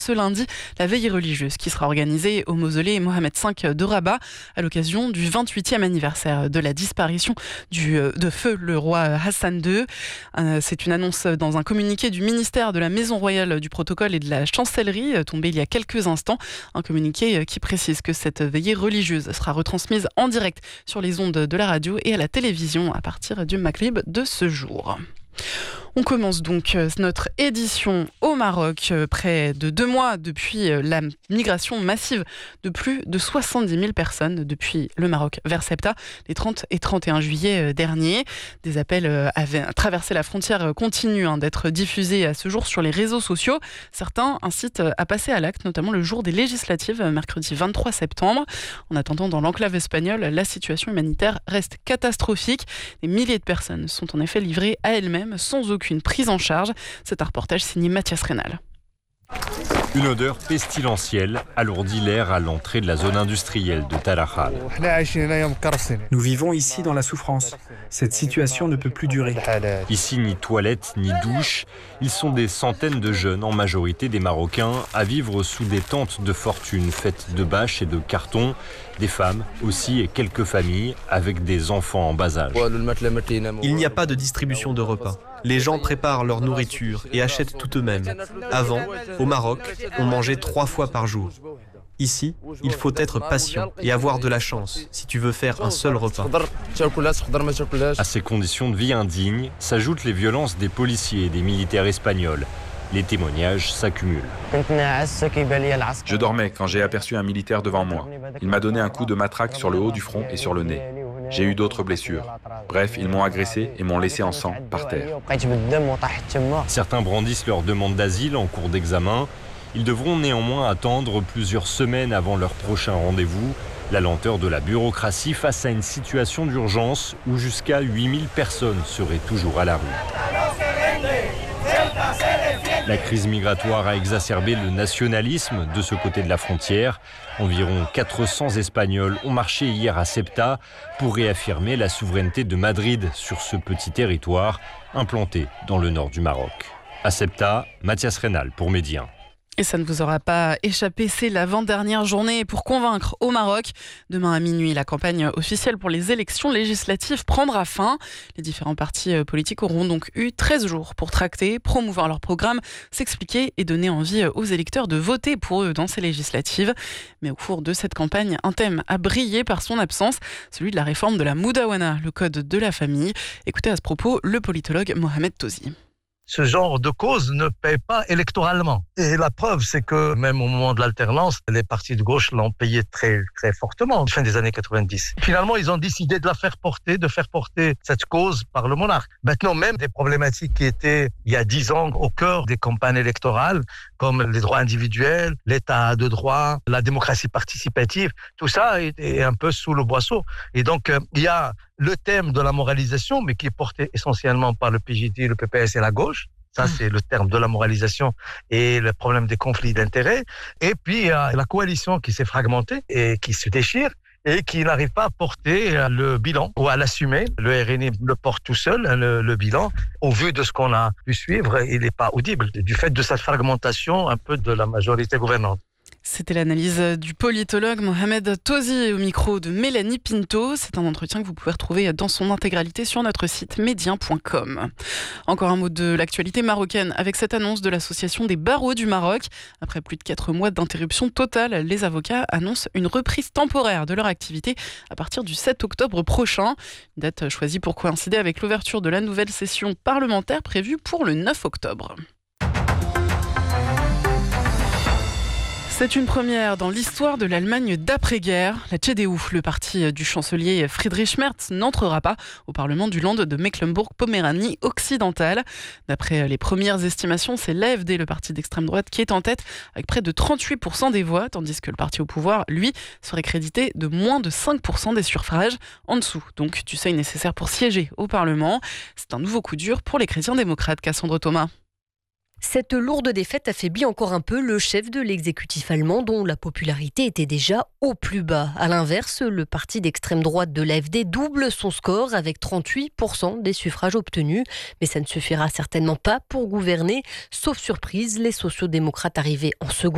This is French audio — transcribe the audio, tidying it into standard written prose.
ce lundi la veillée religieuse qui sera organisée au mausolée Mohamed V de Rabat à l'occasion du 28e anniversaire de la disparition de feu le roi Hassan II. C'est une annonce dans un communiqué du ministère de la Maison Royale du Protocole et de la Chancellerie tombé il y a quelques instants. Un communiqué qui précise que cette veillée religieuse sera retransmise en direct sur les ondes de la radio et à la télévision à partir du Maghrib de ce jour. On commence donc notre édition au Maroc, près de 2 mois depuis la migration massive de plus de 70 000 personnes depuis le Maroc vers Ceuta, les 30 et 31 juillet dernier. Des appels à traverser la frontière continuent d'être diffusés à ce jour sur les réseaux sociaux. Certains incitent à passer à l'acte, notamment le jour des législatives, mercredi 23 septembre. En attendant, dans l'enclave espagnole, la situation humanitaire reste catastrophique. Des milliers de personnes sont en effet livrées à elles-mêmes sans aucune prise en charge. C'est un reportage signé Mathias Rénal. Une odeur pestilentielle alourdit l'air à l'entrée de la zone industrielle de Tarajal. Nous vivons ici dans la souffrance. Cette situation ne peut plus durer. Ici, ni toilette, ni douche. Ils sont des centaines de jeunes, en majorité des Marocains, à vivre sous des tentes de fortune faites de bâches et de cartons. Des femmes aussi et quelques familles avec des enfants en bas âge. Il n'y a pas de distribution de repas. Les gens préparent leur nourriture et achètent tout eux-mêmes. Avant, au Maroc, on mangeait 3 fois par jour. Ici, il faut être patient et avoir de la chance si tu veux faire un seul repas. À ces conditions de vie indignes s'ajoutent les violences des policiers et des militaires espagnols. Les témoignages s'accumulent. Je dormais quand j'ai aperçu un militaire devant moi. Il m'a donné un coup de matraque sur le haut du front et sur le nez. J'ai eu d'autres blessures. Bref, ils m'ont agressé et m'ont laissé en sang par terre. Certains brandissent leur demande d'asile en cours d'examen. Ils devront néanmoins attendre plusieurs semaines avant leur prochain rendez-vous. La lenteur de la bureaucratie face à une situation d'urgence où jusqu'à 8000 personnes seraient toujours à la rue. La crise migratoire a exacerbé le nationalisme de ce côté de la frontière. Environ 400 Espagnols ont marché hier à Ceuta pour réaffirmer la souveraineté de Madrid sur ce petit territoire implanté dans le nord du Maroc. À Ceuta, Mathias Rénal pour Média. Et ça ne vous aura pas échappé, c'est l'avant-dernière journée pour convaincre au Maroc. Demain à minuit, la campagne officielle pour les élections législatives prendra fin. Les différents partis politiques auront donc eu 13 jours pour tracter, promouvoir leur programme, s'expliquer et donner envie aux électeurs de voter pour eux dans ces législatives. Mais au cours de cette campagne, un thème a brillé par son absence, celui de la réforme de la Moudawana, le code de la famille. Écoutez à ce propos le politologue Mohamed Tozi. Ce genre de cause ne paye pas électoralement. Et la preuve, c'est que même au moment de l'alternance, les partis de gauche l'ont payé très, très fortement, fin des années 90. Finalement, ils ont décidé de faire porter cette cause par le monarque. Maintenant, même des problématiques qui étaient, il y a 10 ans, au cœur des campagnes électorales, comme les droits individuels, l'état de droit, la démocratie participative, tout ça est un peu sous le boisseau. Et donc, il y a le thème de la moralisation, mais qui est porté essentiellement par le PJD, le PPS et la gauche. Ça, c'est le terme de la moralisation et le problème des conflits d'intérêts. Et puis, il y a la coalition qui s'est fragmentée et qui se déchire et qui n'arrive pas à porter le bilan ou à l'assumer. Le RNI le porte tout seul, le bilan. Au vu de ce qu'on a pu suivre, il n'est pas audible du fait de cette fragmentation un peu de la majorité gouvernante. C'était l'analyse du politologue Mohamed Tozi au micro de Mélanie Pinto. C'est un entretien que vous pouvez retrouver dans son intégralité sur notre site médien.com. Encore un mot de l'actualité marocaine avec cette annonce de l'Association des barreaux du Maroc. Après plus de 4 mois d'interruption totale, les avocats annoncent une reprise temporaire de leur activité à partir du 7 octobre prochain. Une date choisie pour coïncider avec l'ouverture de la nouvelle session parlementaire prévue pour le 9 octobre. C'est une première dans l'histoire de l'Allemagne d'après-guerre. La CDU, le parti du chancelier Friedrich Merz, n'entrera pas au Parlement du Land de Mecklembourg-Poméranie occidentale. D'après les premières estimations, c'est l'AfD, le parti d'extrême droite, qui est en tête avec près de 38% des voix, tandis que le parti au pouvoir, lui, serait crédité de moins de 5% des suffrages, en dessous donc du seuil nécessaire pour siéger au Parlement. C'est un nouveau coup dur pour les chrétiens démocrates, Cassandre Thomas. Cette lourde défaite affaiblit encore un peu le chef de l'exécutif allemand dont la popularité était déjà au plus bas. À l'inverse, le parti d'extrême droite de l'AfD double son score avec 38% des suffrages obtenus. Mais ça ne suffira certainement pas pour gouverner. Sauf surprise, les sociaux-démocrates arrivés en second